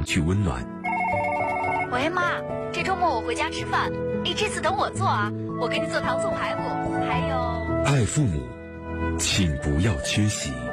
常去温暖。 喂，妈，这周末我回家吃饭，这次等我做啊，我给你做糖醋排骨，还有…… 爱父母，请不要缺席。